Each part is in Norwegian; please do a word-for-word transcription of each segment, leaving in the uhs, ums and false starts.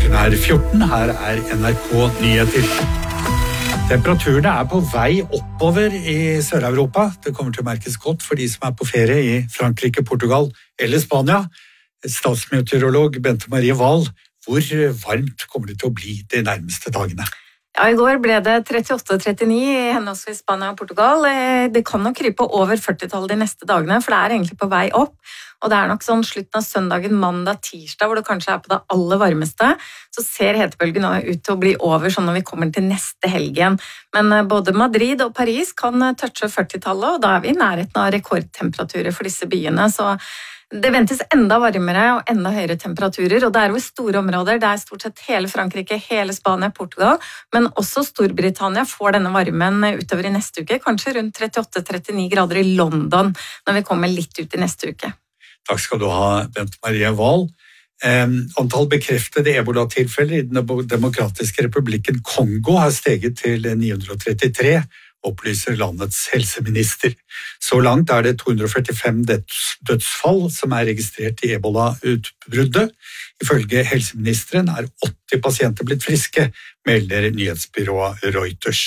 Klokken er fjorten, her er N R K Nyheter. Temperaturene er på vei oppover i Sør-Europa. Det kommer til å merkes godt for de som er på ferie i Frankrike, Portugal eller Spania. Statsmeteorolog Bente Marie Wahl, hvor varmt kommer det til å bli de nærmeste dagene? Ja, I går ble det trettiåtte og trettini i henholdsvis Spania og Portugal. Det kan nok krype over førtitallet de neste dagene, for det er egentlig på vei opp. Og det er nok sånn slutten av søndagen, mandag, tirsdag, hvor det kanskje er på det aller varmeste, så ser hetebølgen nå ut til å bli over sånn når vi kommer til neste helg igjen. Men både Madrid og Paris kan touche førtitallet, og da er vi i nærheten av rekordtemperaturer for disse byene, så det ventes enda varmere og enda høyere temperaturer, og det er jo store områder. Det er stort sett hele Frankrike, hele Spania, Portugal, men også Storbritannia får denne varmen utover i neste uke, kanskje rundt trettiåtte til trettini grader i London når vi kommer litt ut i neste uke. Takk skal du ha, Bente Marie Wahl. Eh, antall bekreftede ebola-tilfeller i den demokratiske republikken Kongo har steget til ni hundre og trettitre, opplyser landets helseminister. Så langt er det to hundre og førtifem dødsfall som er registrert i ebola-utbruddet. Ifølge helseministeren er åtti pasienter blitt friske, melder nyhetsbyrået Reuters.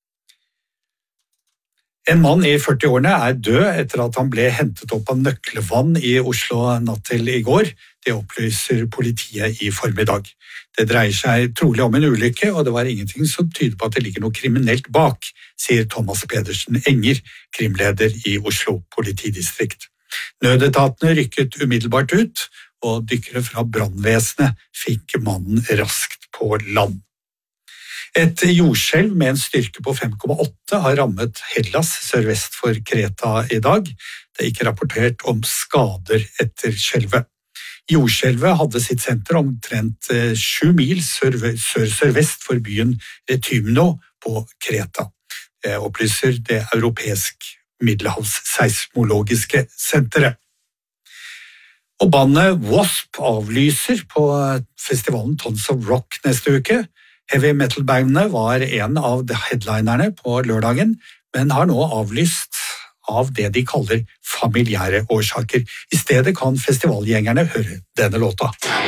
En mann i førtiårene er død etter at han ble hentet opp av nøkkelvann i Oslo natt til i går. Det opplyser politiet i formiddag. Det dreier seg trolig om en ulykke, og det var ingenting som tyder på at det ligger noe kriminelt bak, sier Thomas Pedersen Enger, krimleder i Oslo politidistrikt. Nødetatene rykket umiddelbart ut, og dykkere fra brannvesenet fikk mannen raskt på land. Et jordskjelv med en styrke på fem komma åtte har rammet Hellas sørvest for Kreta i dag. Det er ikke rapportert om skader etter skjelvet. Jordskjelvet hadde sitt senter omtrent sju mil sør-sørvest for byen Retymno på Kreta. Det opplyser det europeiske middelhavsseismologiske senteret. Og bandet Wasp avlyser på festivalen Tons of Rock neste uke. Heavy metal-bandene var en av headlinerne på lørdagen, men har nå avlyst av det de kaller familiære årsaker. I stedet kan festivalgjengerne høre denne låta.